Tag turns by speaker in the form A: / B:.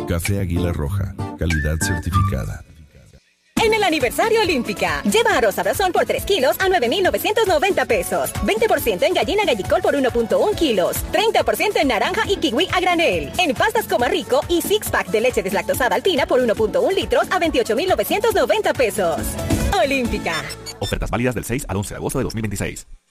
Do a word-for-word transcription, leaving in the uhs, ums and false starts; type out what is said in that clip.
A: Café Águila Roja, calidad certificada.
B: En el aniversario Olímpica, lleva arroz Sabrosón por tres kilos a nueve mil novecientos noventa pesos. veinte por ciento en gallina gallicol por uno punto uno kilos. treinta por ciento en naranja y kiwi a granel. En pastas Coma Rico y six pack de leche deslactosada alpina por uno punto uno litros a veintiocho mil novecientos noventa pesos. Olímpica.
C: Ofertas válidas del seis al once de agosto de dos mil veintiséis.